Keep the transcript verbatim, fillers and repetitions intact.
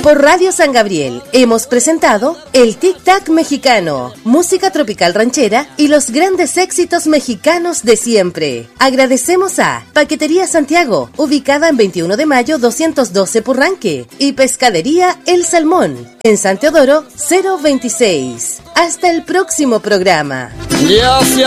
Por Radio San Gabriel hemos presentado el Tic Tac Mexicano, música tropical ranchera y los grandes éxitos mexicanos de siempre. Agradecemos a Paquetería Santiago, ubicada en veintiuno de mayo doscientos doce Purranque, y Pescadería El Salmón, en San Teodoro cero veintiséis. Hasta el próximo programa. Ya se